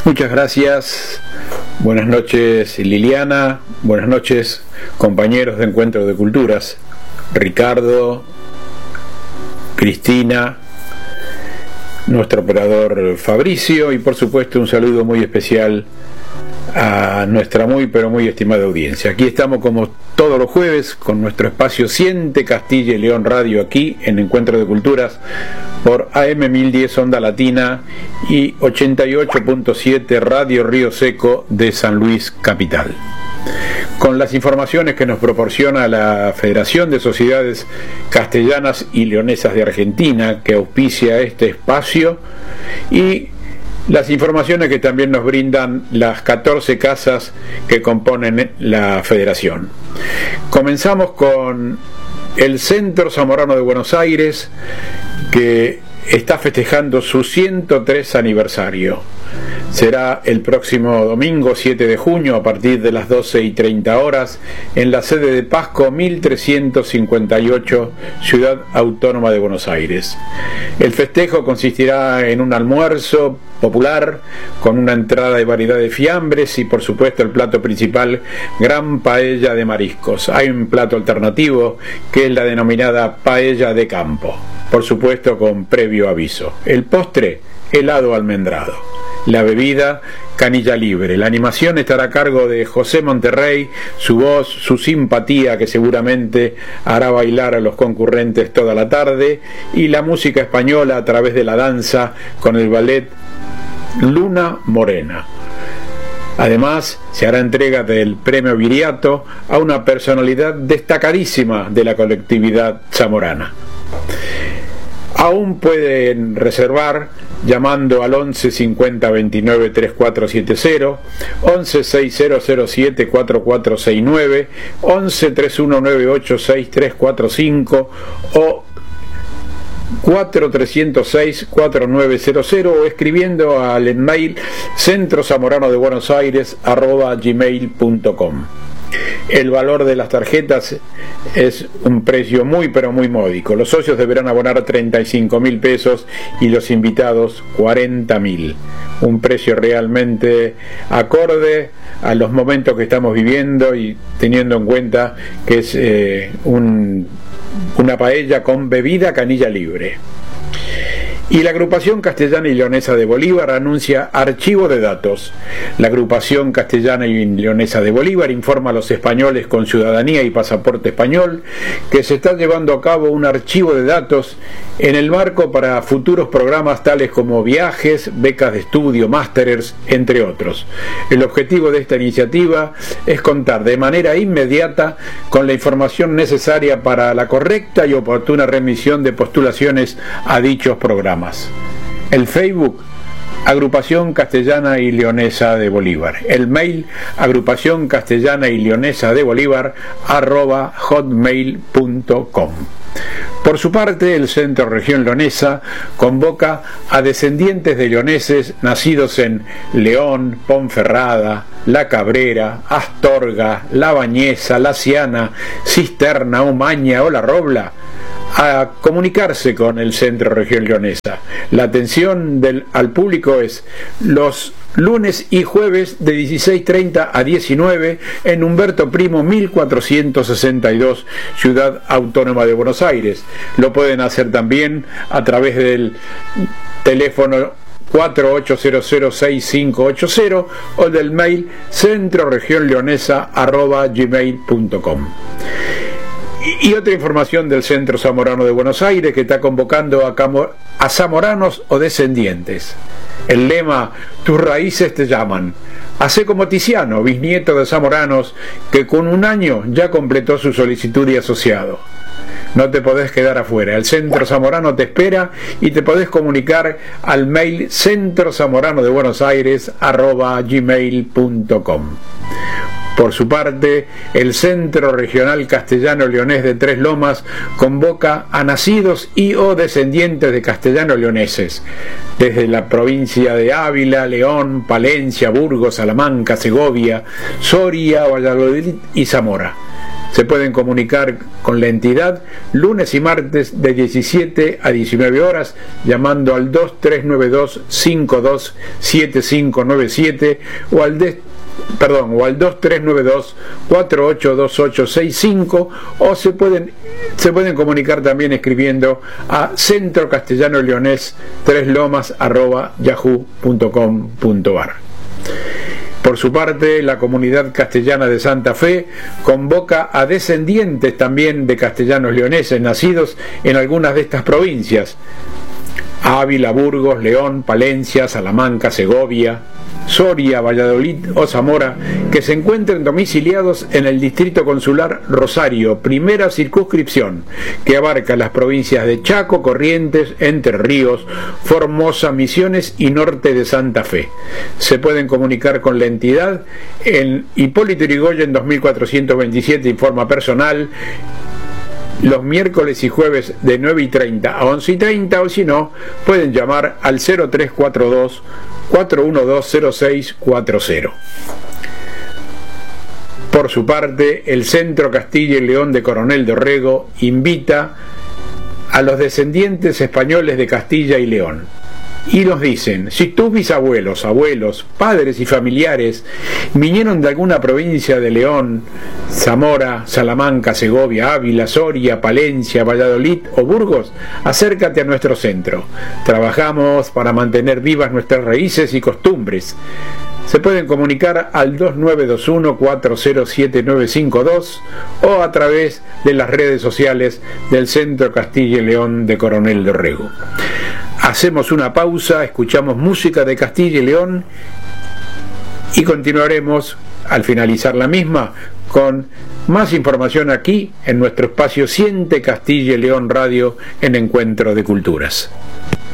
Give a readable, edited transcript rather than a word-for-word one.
Muchas gracias. Buenas noches, Liliana. Buenas noches, compañeros de Encuentro de Culturas. Ricardo, Cristina, nuestro operador Fabricio y por supuesto un saludo muy especial a nuestra muy pero muy estimada audiencia. Aquí estamos como todos los jueves con nuestro espacio Siente Castilla y León Radio, aquí en Encuentro de Culturas por AM 1010 Onda Latina y 88.7 Radio Río Seco de San Luis Capital, con las informaciones que nos proporciona la Federación de Sociedades Castellanas y Leonesas de Argentina, que auspicia este espacio, y las informaciones que también nos brindan las 14 casas que componen la Federación. Comenzamos con el Centro Zamorano de Buenos Aires, que está festejando su 103 aniversario. Será el próximo domingo 7 de junio a partir de las 12:30 horas en la sede de Pasco 1358, Ciudad Autónoma de Buenos Aires. El festejo consistirá en un almuerzo popular con una entrada de variedad de fiambres y por supuesto el plato principal, gran paella de mariscos. Hay un plato alternativo que es la denominada paella de campo, por supuesto con previo aviso. El postre, helado almendrado. La bebida, canilla libre. La animación estará a cargo de José Monterrey, su voz, su simpatía que seguramente hará bailar a los concurrentes toda la tarde, y la música española a través de la danza con el ballet Luna Morena. Además, se hará entrega del premio Viriato a una personalidad destacadísima de la colectividad zamorana. Aún pueden reservar llamando al 11 50 29 3470, 11 6007 4469, 11 3198 6345 o 4306 4900, o escribiendo al email centrozamoranodebuenosaires@gmail.com. El valor de las tarjetas es un precio muy pero muy módico. Los socios deberán abonar 35.000 pesos y los invitados 40.000. Un precio realmente acorde a los momentos que estamos viviendo y teniendo en cuenta que es una paella con bebida canilla libre. Y la agrupación castellana y leonesa de Bolívar anuncia archivo de datos. La agrupación castellana y leonesa de Bolívar informa a los españoles con ciudadanía y pasaporte español que se está llevando a cabo un archivo de datos en el marco para futuros programas tales como viajes, becas de estudio, másteres, entre otros. El objetivo de esta iniciativa es contar de manera inmediata con la información necesaria para la correcta y oportuna remisión de postulaciones a dichos programas. El Facebook, Agrupación Castellana y Leonesa de Bolívar. El mail, Agrupación Castellana y Leonesa de Bolívar @hotmail.com. Por su parte, el Centro Región Leonesa convoca a descendientes de leoneses nacidos en León, Ponferrada, La Cabrera, Astorga, La Bañeza, La Ciana, Cisterna, Umaña o La Robla a comunicarse con el Centro Región Leonesa. La atención al público es los lunes y jueves de 16:30 a 19 en Humberto Primo 1462, Ciudad Autónoma de Buenos Aires. Lo pueden hacer también a través del teléfono 48006580 o del mail centroregionleonesa@gmail.com. Y otra información del Centro Zamorano de Buenos Aires, que está convocando a zamoranos o descendientes. El lema, tus raíces te llaman. Hacé como Tiziano, bisnieto de zamoranos, que con un año ya completó su solicitud y asociado. No te podés quedar afuera. El Centro Zamorano te espera y te podés comunicar al mail centrozamoranodebuenosaires@gmail.com. Por su parte, el Centro Regional Castellano Leonés de Tres Lomas convoca a nacidos y o descendientes de castellano leoneses desde la provincia de Ávila, León, Palencia, Burgos, Salamanca, Segovia, Soria, Valladolid y Zamora. Se pueden comunicar con la entidad lunes y martes de 17 a 19 horas llamando al 2392-527597 o al 2392-482865 o se pueden comunicar también escribiendo a Centro Castellano Leonés 3lomas@yahoo.com.ar. Por su parte, la Comunidad Castellana de Santa Fe convoca a descendientes también de castellanos leoneses nacidos en algunas de estas provincias: Ávila, Burgos, León, Palencia, Salamanca, Segovia, Soria, Valladolid o Zamora, que se encuentren domiciliados en el Distrito Consular Rosario, primera circunscripción, que abarca las provincias de Chaco, Corrientes, Entre Ríos, Formosa, Misiones y norte de Santa Fe. Se pueden comunicar con la entidad en Hipólito Yrigoyen 2427 en forma personal, los miércoles y jueves de 9:30 a 11:30, o si no, pueden llamar al 0342-412-0640. Por su parte, el Centro Castilla y León de Coronel Dorrego invita a los descendientes españoles de Castilla y León. Y nos dicen: si tus bisabuelos, abuelos, padres y familiares vinieron de alguna provincia de León, Zamora, Salamanca, Segovia, Ávila, Soria, Palencia, Valladolid o Burgos, acércate a nuestro centro. Trabajamos para mantener vivas nuestras raíces y costumbres. Se pueden comunicar al 2921-407952 o a través de las redes sociales del Centro Castilla y León de Coronel Dorrego. Hacemos una pausa, escuchamos música de Castilla y León y continuaremos al finalizar la misma con más información aquí en nuestro espacio Siente Castilla y León Radio en Encuentro de Culturas.